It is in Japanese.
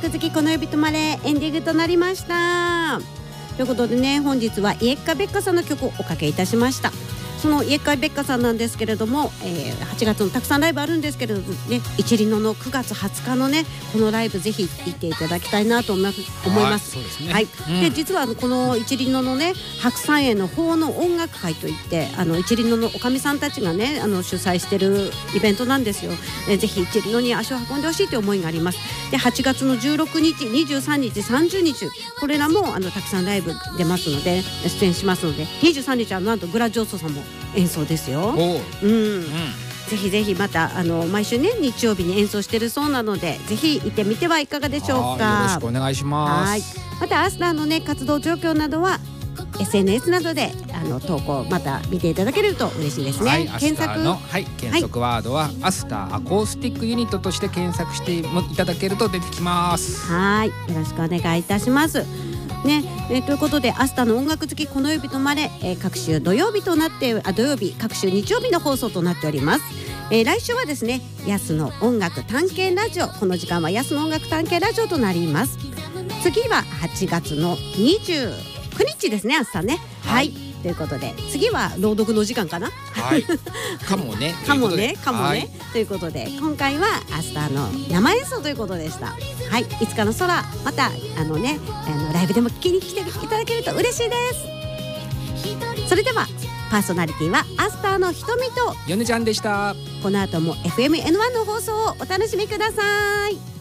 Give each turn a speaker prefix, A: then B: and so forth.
A: 楽好きこの指止まれエンディングとなりました。ということでね、本日はイエッカベッカさんの曲をおかけいたしました。そのイエッカベッカさんなんですけれども、8月のたくさんライブあるんですけれどもね、一輪の9月20日のねこのライブぜひ行っていただきたいなと思います。
B: そうですね。
A: はい。で実はこの一輪のね白山園の法の音楽会といって一輪のおかみさんたちがね主催してるイベントなんですよ。ぜひ一輪に足を運んでほしいという思いがあります。で8月の16日、23日、30日これらもたくさんライブ出ますので出演しますので、23日はなんとグラジオソさんも演奏ですよ。ぜひぜひまた毎週ね日曜日に演奏してるそうなので、ぜひ行ってみてはいかがでしょうか。
B: よろしくお願いします。
A: はい。またアスターのね活動状況などは SNS などで投稿また見ていただけると嬉しいですね。
B: はい、検索ワードはアスターアコースティックユニットとして検索していただけると出てきます。
A: はい、よろしくお願いいたします。ね、ということでアスタの音楽好きこの指とまれ、各週土曜日となって土曜日各週日曜日の放送となっております。来週はですねヤスの音楽探検ラジオ、この時間はヤスの音楽探検ラジオとなります。次は8月の29日ですね、アスタね。はい、ということで次は朗読の時間かな。
B: はい。かもね。
A: かもね。ということで今回はアスターの生演奏ということでした。はい、いつかの空またライブでも聴きに来ていただけると嬉しいです。それではパーソナリティはアスターのひとみと
B: ヨネちゃんでした。
A: この後も FMN1 の放送をお楽しみください。